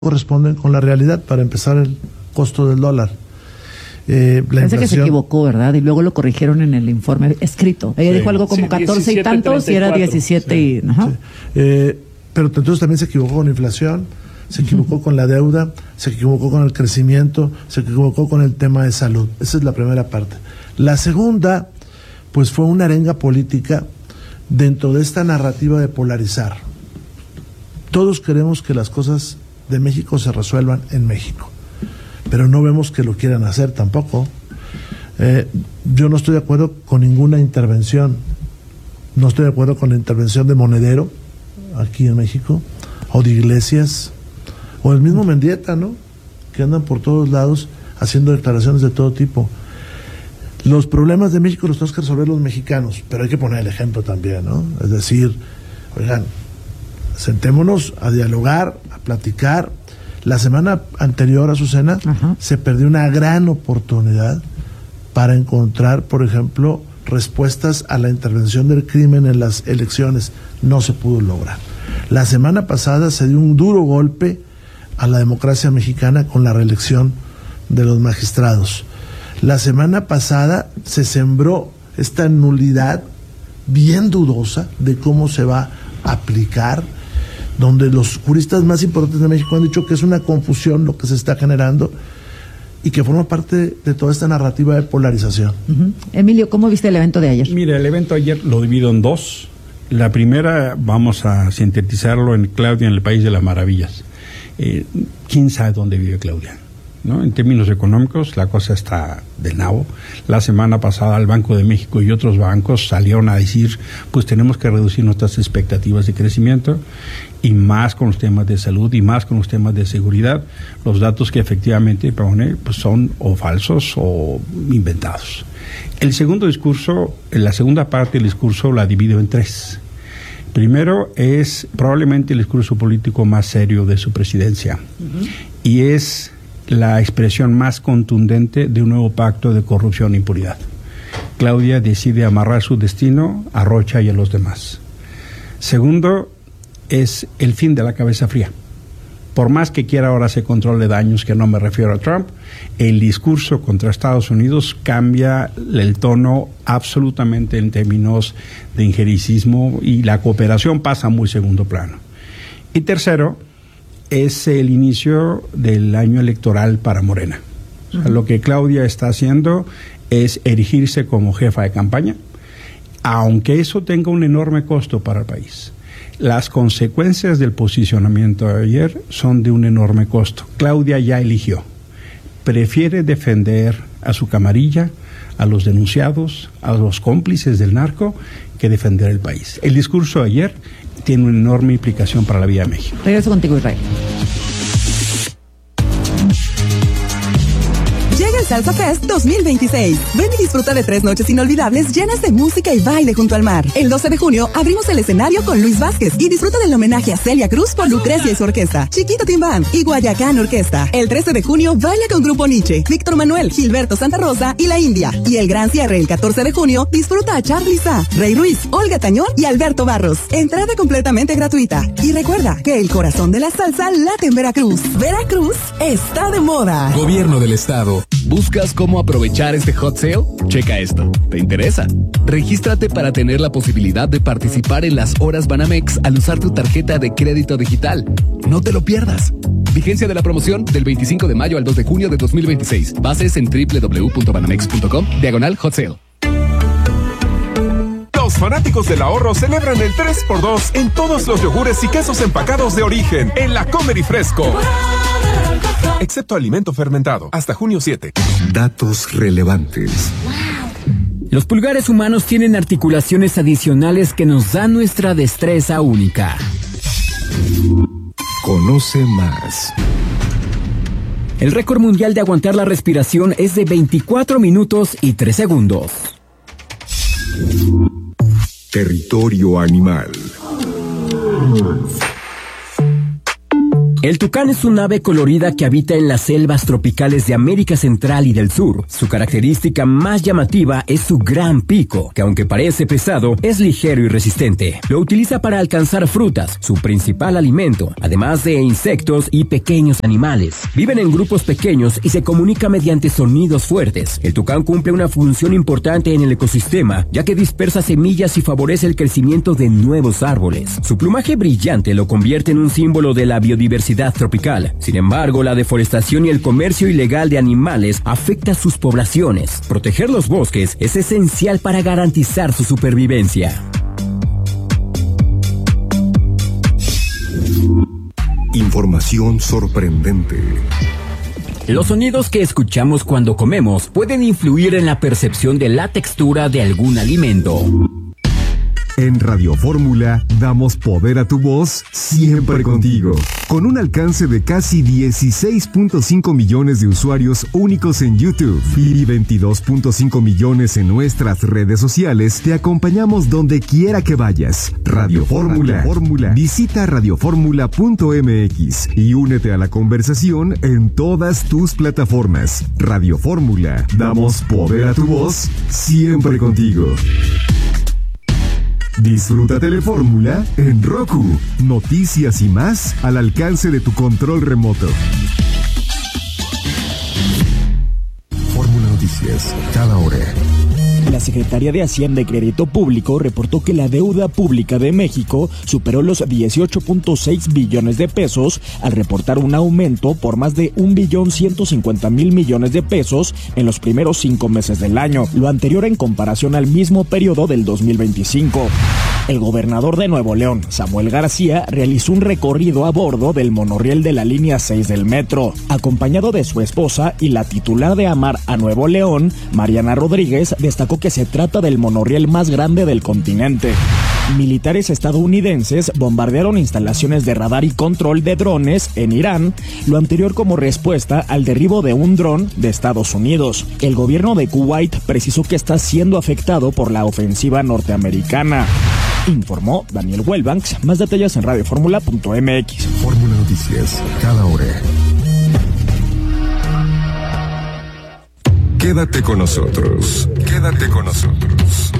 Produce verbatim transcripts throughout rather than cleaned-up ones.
corresponden con la realidad. Para empezar, el costo del dólar. Eh, la Parece inflación, que se equivocó, ¿verdad? Y luego lo corrigieron en el informe escrito. Ella sí, dijo algo como sí, catorce y tantos y era diecisiete sí, y... Ajá. Sí. Eh, pero entonces también se equivocó con la inflación, se equivocó uh-huh. con la deuda, se equivocó con el crecimiento, se equivocó con el tema de salud. Esa es la primera parte. La segunda, pues fue una arenga política dentro de esta narrativa de polarizar. Todos queremos que las cosas de México se resuelvan en México, pero no vemos que lo quieran hacer tampoco. Eh, yo no estoy de acuerdo con ninguna intervención, no estoy de acuerdo con la intervención de Monedero aquí en México, o de Iglesias, o el mismo Mendieta, ¿no? Que andan por todos lados haciendo declaraciones de todo tipo. Los problemas de México los tenemos que resolver los mexicanos, pero hay que poner el ejemplo también, ¿no? Es decir, oigan, sentémonos a dialogar, a platicar. La semana anterior, Azucena, Ajá. se perdió una gran oportunidad para encontrar, por ejemplo, respuestas a la intervención del crimen en las elecciones. No se pudo lograr. La semana pasada se dio un duro golpe a la democracia mexicana con la reelección de los magistrados. La semana pasada se sembró esta nulidad bien dudosa de cómo se va a aplicar, donde los juristas más importantes de México han dicho que es una confusión lo que se está generando y que forma parte de toda esta narrativa de polarización. Uh-huh. Emilio, ¿cómo viste el evento de ayer? Mira, el evento de ayer lo divido en dos. La primera, vamos a sintetizarlo en Claudia en el País de las Maravillas. Eh, ¿Quién sabe dónde vive Claudia? ¿No? En términos económicos, la cosa está del nabo. La semana pasada el Banco de México y otros bancos salieron a decir, pues tenemos que reducir nuestras expectativas de crecimiento, y más con los temas de salud y más con los temas de seguridad. Los datos que efectivamente pone, pues son o falsos o inventados. El segundo discurso, la segunda parte del discurso la divido en tres. Primero es probablemente el discurso político más serio de su presidencia, uh-huh. y es la expresión más contundente de un nuevo pacto de corrupción e impunidad. Claudia decide amarrar su destino a Rocha y a los demás. Segundo, es el fin de la cabeza fría. Por más que quiera ahora se controle daños, que no me refiero a Trump, el discurso contra Estados Unidos cambia el tono absolutamente en términos de ingericismo, y la cooperación pasa a muy segundo plano. Y tercero, es el inicio del año electoral para Morena. O sea, lo que Claudia está haciendo es erigirse como jefa de campaña, aunque eso tenga un enorme costo para el país. Las consecuencias del posicionamiento de ayer son de un enorme costo. Claudia ya eligió. Prefiere defender a su camarilla, a los denunciados, a los cómplices del narco, que defender el país. El discurso de ayer tiene una enorme implicación para la vida de México. Regreso contigo, Israel. Salsa Fest dos mil veintiséis. Ven y disfruta de tres noches inolvidables llenas de música y baile junto al mar. El doce de junio abrimos el escenario con Luis Vázquez y disfruta del homenaje a Celia Cruz por Lucrecia y su orquesta, Chiquito Team Band y Guayacán Orquesta. El trece de junio baila con Grupo Nietzsche, Víctor Manuel, Gilberto Santa Rosa y La India. Y el gran cierre el catorce de junio disfruta a Charly Sá, Rey Ruiz, Olga Tañón y Alberto Barros. Entrada completamente gratuita. Y recuerda que el corazón de la salsa late en Veracruz. Veracruz está de moda. Gobierno del Estado. ¿Buscas cómo aprovechar este hot sale? Checa esto. ¿Te interesa? Regístrate para tener la posibilidad de participar en las horas Banamex al usar tu tarjeta de crédito digital. No te lo pierdas. Vigencia de la promoción del veinticinco de mayo al dos de junio de dos mil veintiséis. Bases en doble u doble u doble u punto banamex punto com, diagonal hot sale. Los fanáticos del ahorro celebran el tres por dos en todos los yogures y quesos empacados de origen en la Comer y Fresco. Excepto alimento fermentado, hasta junio siete. Datos relevantes. Los pulgares humanos tienen articulaciones adicionales que nos dan nuestra destreza única. Conoce más. El récord mundial de aguantar la respiración es de veinticuatro minutos y tres segundos. Territorio animal. El tucán es un ave colorida que habita en las selvas tropicales de América Central y del Sur. Su característica más llamativa es su gran pico, que aunque parece pesado, es ligero y resistente. Lo utiliza para alcanzar frutas, su principal alimento, además de insectos y pequeños animales. Viven en grupos pequeños y se comunica mediante sonidos fuertes. El tucán cumple una función importante en el ecosistema, ya que dispersa semillas y favorece el crecimiento de nuevos árboles. Su plumaje brillante lo convierte en un símbolo de la biodiversidad tropical. Sin embargo, la deforestación y el comercio ilegal de animales afecta a sus poblaciones. Proteger los bosques es esencial para garantizar su supervivencia. Información sorprendente. Los sonidos que escuchamos cuando comemos pueden influir en la percepción de la textura de algún alimento. En Radio Fórmula damos poder a tu voz siempre contigo. Con un alcance de casi dieciséis punto cinco millones de usuarios únicos en YouTube y veintidós punto cinco millones en nuestras redes sociales, te acompañamos donde quiera que vayas. Radio Fórmula. Visita radio fórmula punto m x y únete a la conversación en todas tus plataformas. Radio Fórmula. Damos poder a tu voz siempre contigo. Disfruta Telefórmula en Roku. Noticias y más al alcance de tu control remoto. Fórmula Noticias, cada hora. La Secretaría de Hacienda y Crédito Público reportó que la deuda pública de México superó los dieciocho punto seis billones de pesos al reportar un aumento por más de un billón ciento cincuenta mil millones de pesos en los primeros cinco meses del año, lo anterior en comparación al mismo periodo del dos mil veinticinco. El gobernador de Nuevo León, Samuel García, realizó un recorrido a bordo del monorriel de la línea seis del metro, acompañado de su esposa y la titular de Amar a Nuevo León, Mariana Rodríguez, destacó que se trata del monorriel más grande del continente. Militares estadounidenses bombardearon instalaciones de radar y control de drones en Irán, lo anterior como respuesta al derribo de un dron de Estados Unidos. El gobierno de Kuwait precisó que está siendo afectado por la ofensiva norteamericana. Informó Daniel Welbanks. Más detalles en radio fórmula punto m x. Fórmula Noticias, cada hora. Quédate con nosotros. Quédate con nosotros.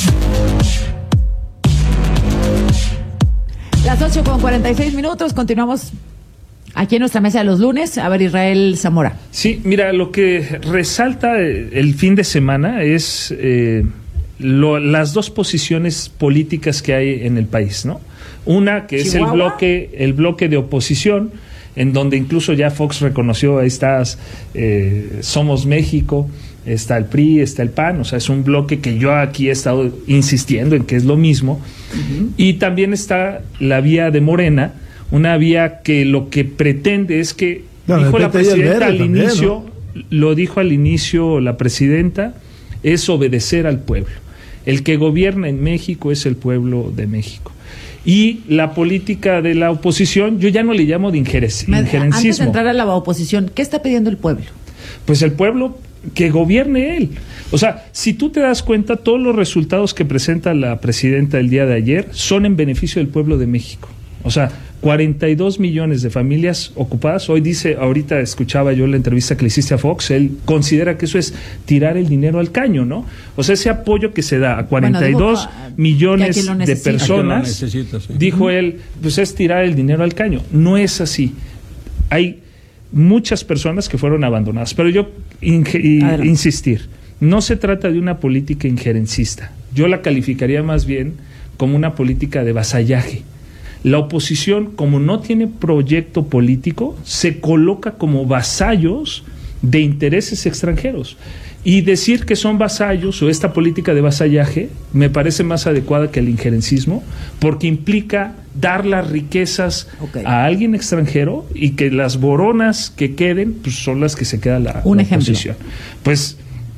Las ocho con cuarenta y seis minutos, continuamos aquí en nuestra mesa de los lunes. A ver, Israel Zamora. Sí, mira, lo que resalta el fin de semana es eh, lo, las dos posiciones políticas que hay en el país, ¿no? Una que es el bloque, el bloque de oposición, en donde incluso ya Fox reconoció, ahí estás, eh, Somos México, está el P R I, está el P A N, o sea, es un bloque que yo aquí he estado insistiendo en que es lo mismo. Uh-huh. Y también está la vía de Morena, una vía que lo que pretende es que, no, dijo la presidenta al también, inicio, ¿no? Lo dijo al inicio la presidenta, es obedecer al pueblo. El que gobierna en México es el pueblo de México. Y la política de la oposición, yo ya no le llamo de injerencismo. Antes de entrar a la oposición, ¿qué está pidiendo el pueblo? Pues el pueblo que gobierne él. O sea, si tú te das cuenta, todos los resultados que presenta la presidenta el día de ayer son en beneficio del pueblo de México. O sea, cuarenta y dos millones de familias ocupadas. Hoy dice, ahorita escuchaba yo la entrevista que le hiciste a Fox, él considera que eso es tirar el dinero al caño, ¿no? O sea, ese apoyo que se da a cuarenta y dos bueno, millones de personas, necesita, sí. Dijo él, pues es tirar el dinero al caño. No es así. Hay muchas personas que fueron abandonadas, pero yo inge- insistir, no se trata de una política injerencista. Yo la calificaría más bien como una política de vasallaje. La oposición, como no tiene proyecto político, se coloca como vasallos de intereses extranjeros. Y decir que son vasallos o esta política de vasallaje me parece más adecuada que el injerencismo, porque implica dar las riquezas okay. a alguien extranjero y que las boronas que queden pues son las que se queda la, Un la ejemplo. oposición. Pues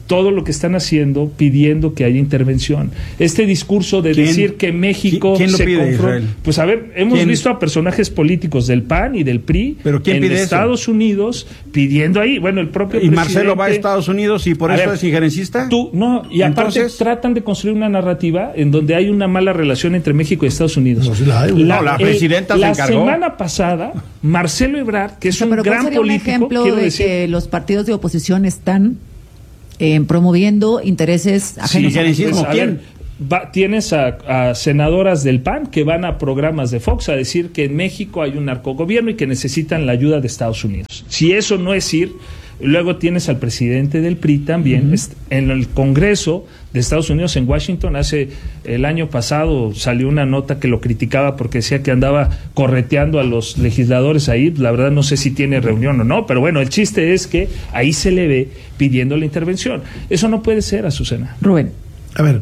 todo lo que están haciendo pidiendo que haya intervención. Este discurso de ¿Quién, decir que México ¿quién lo se pide, confronta, Israel? pues a ver, hemos ¿Quién? visto a personajes políticos del P A N y del P R I ¿Pero quién en pide Estados eso? Unidos pidiendo ahí, bueno, el propio ¿Y presidente, Marcelo va a Estados Unidos y por a eso ver, es injerencista? Tú, no, y aparte Entonces, tratan de construir una narrativa en donde hay una mala relación entre México y Estados Unidos. No, sí la hay, güey. No, la presidenta eh, se la encargó. semana pasada, Marcelo Ebrard, que es O sea, un pero ¿cuál gran sería un político, ejemplo quiero de decir, que los partidos de oposición están eh, promoviendo intereses ajenos Sí, a injerencismo. pues, a ¿quién? ver, va- tienes a, a senadoras del P A N que van a programas de Fox a decir que en México hay un narcogobierno y que necesitan la ayuda de Estados Unidos. Si eso no es ir, luego tienes al presidente del P R I también, uh-huh. en el Congreso de Estados Unidos en Washington. Hace el año pasado salió una nota que lo criticaba porque decía que andaba correteando a los legisladores ahí. La verdad no sé si tiene reunión o no, pero bueno, el chiste es que ahí se le ve pidiendo la intervención. Eso no puede ser, Azucena. Rubén. A ver,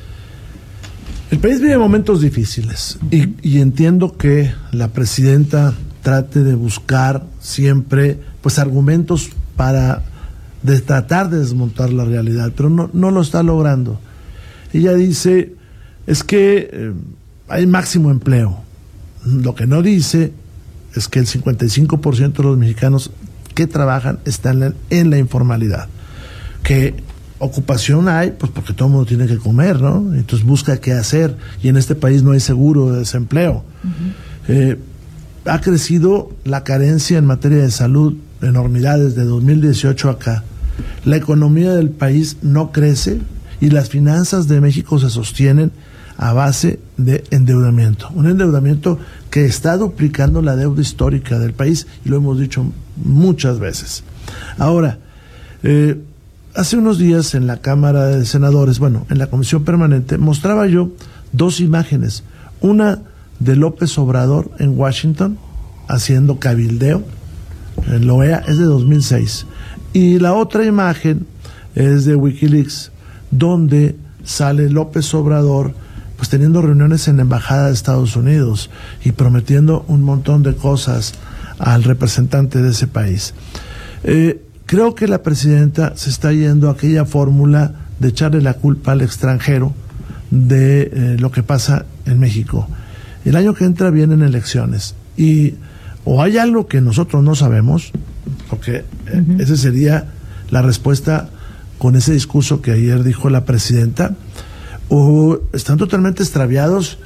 el país vive momentos difíciles y, y entiendo que la presidenta trate de buscar siempre pues argumentos para de tratar de desmontar la realidad, pero no, no lo está logrando. Ella dice, es que eh, hay máximo empleo. Lo que no dice es que el cincuenta y cinco por ciento de los mexicanos que trabajan están en, en la informalidad. Que ocupación hay, pues porque todo el mundo tiene que comer, ¿no? Entonces busca qué hacer, y en este país no hay seguro de desempleo. Uh-huh. Eh, ha crecido la carencia en materia de salud, enormidades de dos mil dieciocho acá. La economía del país no crece y las finanzas de México se sostienen a base de endeudamiento. Un endeudamiento que está duplicando la deuda histórica del país, y lo hemos dicho muchas veces. Ahora, eh, hace unos días en la Cámara de Senadores, bueno, en la Comisión Permanente, mostraba yo dos imágenes. Una de López Obrador en Washington haciendo cabildeo en la O E A, es de dos mil seis, y la otra imagen es de Wikileaks, donde sale López Obrador pues teniendo reuniones en la Embajada de Estados Unidos y prometiendo un montón de cosas al representante de ese país. Eh, creo que la presidenta se está yendo a aquella fórmula de echarle la culpa al extranjero de eh, lo que pasa en México. El año que entra vienen elecciones y o hay algo que nosotros no sabemos, porque eh, uh-huh. esa sería la respuesta con ese discurso que ayer dijo la presidenta, o están totalmente extraviados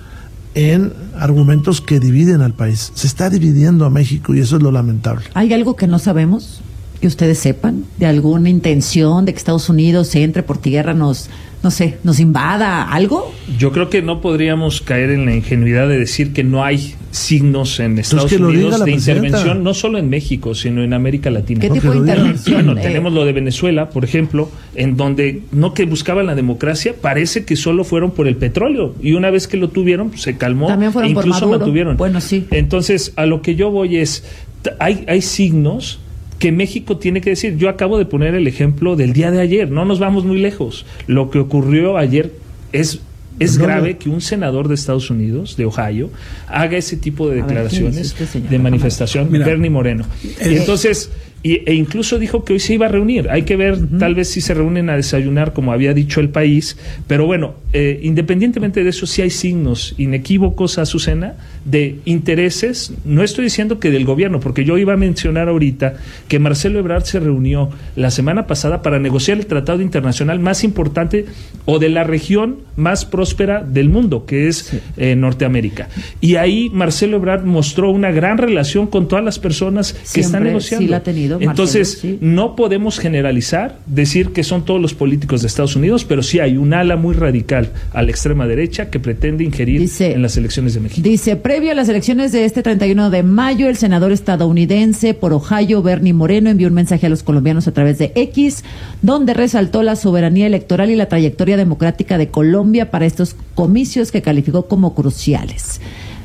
en argumentos que dividen al país. Se está dividiendo a México y eso es lo lamentable. ¿Hay algo que no sabemos, que ustedes sepan, de alguna intención de que Estados Unidos se entre por tierra, nos, no sé, nos invada algo? Yo creo que no podríamos caer en la ingenuidad de decir que no hay signos en Estados Unidos de intervención, no solo en México, sino en América Latina. ¿Qué tipo de intervención? Bueno, eh... tenemos lo de Venezuela, por ejemplo, en donde no que buscaban la democracia, parece que solo fueron por el petróleo, y una vez que lo tuvieron, pues, se calmó. También fueron e incluso por Maduro. Mantuvieron. Bueno, sí. Entonces, a lo que yo voy es, hay, hay signos que México tiene que decir. Yo acabo de poner el ejemplo del día de ayer, no nos vamos muy lejos. Lo que ocurrió ayer es Es no, grave que un senador de Estados Unidos, de Ohio, haga ese tipo de declaraciones ver, este de manifestación. Mira, Bernie Moreno. Eh, y entonces, y, e incluso dijo que hoy se iba a reunir. Hay que ver, uh-huh. tal vez si se reúnen a desayunar, como había dicho el país. Pero bueno, eh, independientemente de eso, sí hay signos inequívocos, Azucena, de intereses. No estoy diciendo que del gobierno, porque yo iba a mencionar ahorita que Marcelo Ebrard se reunió la semana pasada para negociar el tratado internacional más importante o de la región más próspera del mundo, que es sí. eh, Norteamérica. Y ahí Marcelo Ebrard mostró una gran relación con todas las personas que Siempre, están negociando. Sí la ha tenido, Entonces, Marcelo, sí. no podemos generalizar, decir que son todos los políticos de Estados Unidos, pero sí hay un ala muy radical a la extrema derecha que pretende ingerir dice, en las elecciones de México. Dice, previo a las elecciones de este treinta y uno de mayo, el senador estadounidense por Ohio, Bernie Moreno, envió un mensaje a los colombianos a través de X, donde resaltó la soberanía electoral y la trayectoria democrática de Colombia para estos comicios que calificó como cruciales.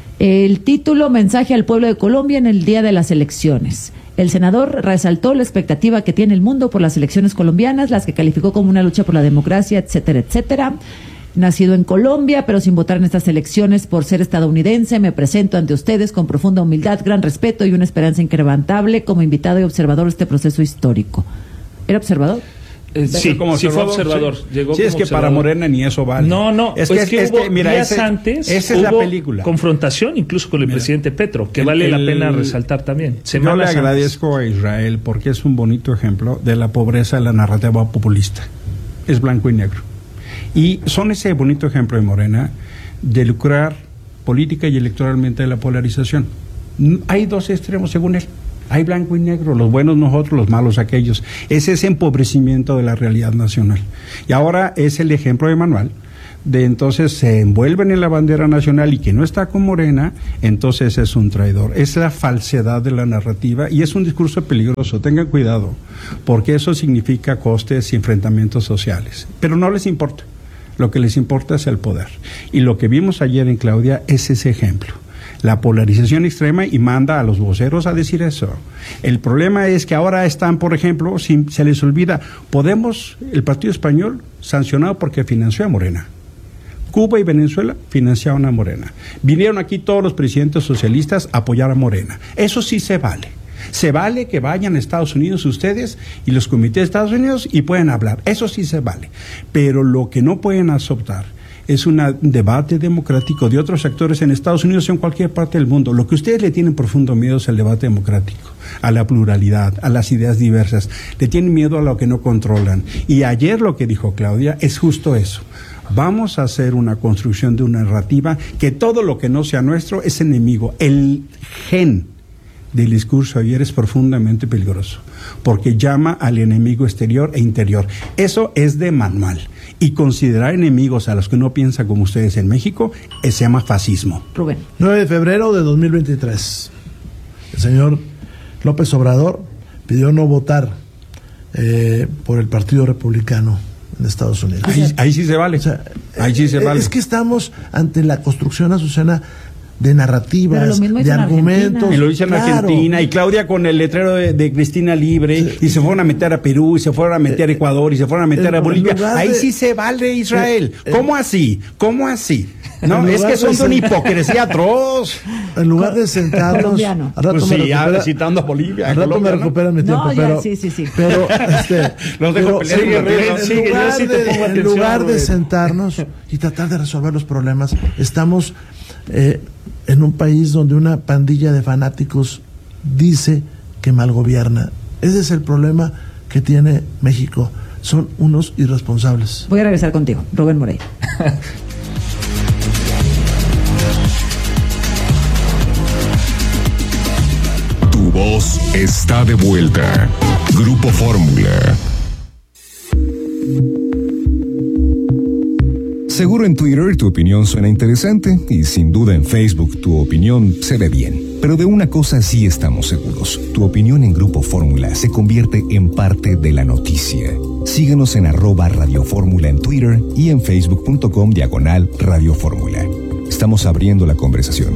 El título, Mensaje al pueblo de Colombia en el día de las elecciones. El senador resaltó la expectativa que tiene el mundo por las elecciones colombianas, las que calificó como una lucha por la democracia, etcétera, etcétera. Nacido en Colombia, pero sin votar en estas elecciones por ser estadounidense, me presento ante ustedes con profunda humildad, gran respeto y una esperanza inquebrantable como invitado y observador de este proceso histórico. ¿Era observador? Eh, sí, como sí fue observador. Sí, llegó sí como es que observador. para Morena ni eso vale. No, no, es pues que, es que, es hubo que mira, días ese, antes esa es hubo la película. confrontación incluso con el mira, presidente Petro, que el, vale el, la pena resaltar también. Yo le agradezco antes. a Israel porque es un bonito ejemplo de la pobreza de la narrativa populista. Es blanco y negro. Y son ese bonito ejemplo de Morena de lucrar política y electoralmente de la polarización. Hay dos extremos según él. Hay blanco y negro, los buenos nosotros, los malos aquellos. Es ese empobrecimiento de la realidad nacional. Y ahora es el ejemplo de Manuel, de entonces se envuelven en la bandera nacional y que no está con Morena, entonces es un traidor. Es la falsedad de la narrativa y es un discurso peligroso. Tengan cuidado, porque eso significa costes y enfrentamientos sociales. Pero no les importa. Lo que les importa es el poder. Y lo que vimos ayer en Claudia es ese ejemplo. La polarización extrema y manda a los voceros a decir eso. El problema es que ahora están, por ejemplo, si se les olvida, Podemos, el Partido Español, sancionado porque financió a Morena. Cuba y Venezuela financiaron a Morena. Vinieron aquí todos los presidentes socialistas a apoyar a Morena. Eso sí se vale. Se vale que vayan a Estados Unidos ustedes y los comités de Estados Unidos y pueden hablar. Eso sí se vale. Pero lo que no pueden aceptar es un debate democrático de otros actores en Estados Unidos o en cualquier parte del mundo. Lo que ustedes le tienen profundo miedo es al debate democrático, a la pluralidad, a las ideas diversas. Le tienen miedo a lo que no controlan. Y ayer lo que dijo Claudia es justo eso. Vamos a hacer una construcción de una narrativa que todo lo que no sea nuestro es enemigo. El gen del discurso ayer es profundamente peligroso, porque llama al enemigo exterior e interior. Eso es de manual. Y considerar enemigos a los que no piensan como ustedes en México, se llama fascismo. Rubén. nueve de febrero de dos mil veintitrés. El señor López Obrador pidió no votar eh, por el Partido Republicano en Estados Unidos. Ahí, ahí sí se vale. O sea, ahí sí se eh, vale. Es que estamos ante la construcción, Azucena, de narrativas, de de argumentos. Y lo dice en claro. Argentina, y Claudia con el letrero de, de Cristina Libre, sí, y se fueron a meter a Perú, y se fueron a meter a Ecuador, y se fueron a meter el, a Bolivia. Ahí de, sí se vale Israel. El, el, ¿Cómo así? ¿Cómo así? No, es que son de, de una hipocresía atroz. En lugar de sentarnos... Al rato pues me sí, recupera, citando a Bolivia. Al rato Colombia, me recupera mi tiempo, no, ya, pero... Sí, sí, sí. Pero, este... Los dejo pelear. Sigue, Guerrero, en, sigue, lugar sí de, atención, en lugar de güey. sentarnos y tratar de resolver los problemas, estamos eh, en un país donde una pandilla de fanáticos dice que mal gobierna. Ese es el problema que tiene México. Son unos irresponsables. Voy a regresar contigo, Rubén Moreira. Tu voz está de vuelta. Grupo Fórmula. Seguro en Twitter tu opinión suena interesante y sin duda en Facebook tu opinión se ve bien. Pero de una cosa sí estamos seguros. Tu opinión en Grupo Fórmula se convierte en parte de la noticia. Síguenos en arroba Radio Fórmula en Twitter y en facebook.com diagonal Radio Fórmula. Estamos abriendo la conversación.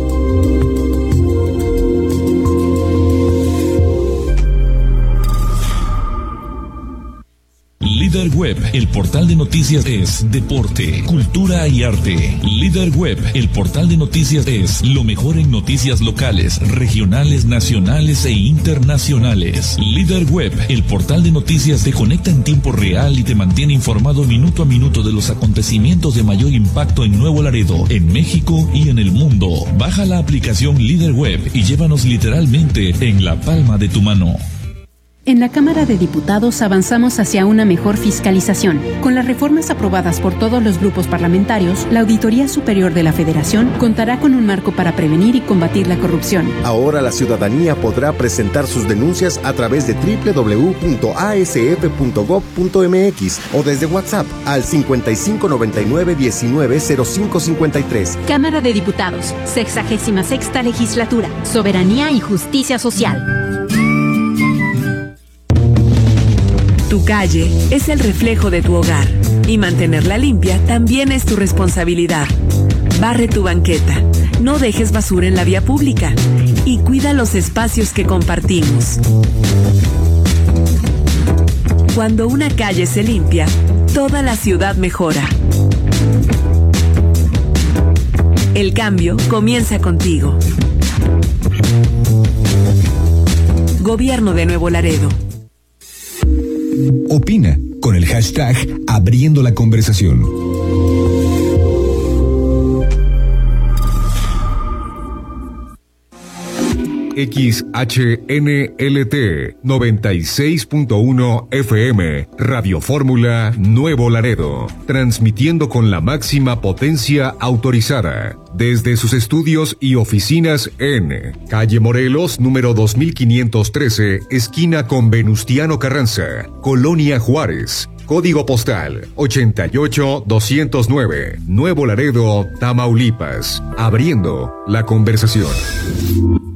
Líder Web, el portal de noticias es deporte, cultura y arte. Líder Web, el portal de noticias es lo mejor en noticias locales, regionales, nacionales e internacionales. Líder Web, el portal de noticias te conecta en tiempo real y te mantiene informado minuto a minuto de los acontecimientos de mayor impacto en Nuevo Laredo, en México y en el mundo. Baja la aplicación Líder Web y llévanos literalmente en la palma de tu mano. En la Cámara de Diputados avanzamos hacia una mejor fiscalización. Con las reformas aprobadas por todos los grupos parlamentarios, la Auditoría Superior de la Federación contará con un marco para prevenir y combatir la corrupción. Ahora la ciudadanía podrá presentar sus denuncias a través de doble u doble u doble u punto a s f punto gob punto m x o desde WhatsApp al cincuenta y cinco noventa y nueve diecinueve cero cinco cincuenta y tres. Cámara de Diputados, sexagésima sexta Legislatura, Soberanía y Justicia Social. Tu calle es el reflejo de tu hogar y mantenerla limpia también es tu responsabilidad. Barre tu banqueta, no dejes basura en la vía pública y cuida los espacios que compartimos. Cuando una calle se limpia, toda la ciudad mejora. El cambio comienza contigo. Gobierno de Nuevo Laredo. Opina, con el hashtag Abriendo la Conversación. X H N L T noventa y seis punto uno F M, Radio Fórmula Nuevo Laredo, transmitiendo con la máxima potencia autorizada desde sus estudios y oficinas en Calle Morelos, número dos mil quinientos trece, esquina con Venustiano Carranza, Colonia Juárez. Código postal ochenta y ocho doscientos nueve, Nuevo Laredo, Tamaulipas. Abriendo la conversación.